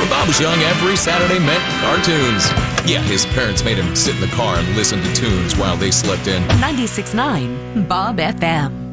When Bob was young, every Saturday meant cartoons. Yeah, his parents made him sit in the car and listen to tunes while they slept in. 96.9 Bob FM.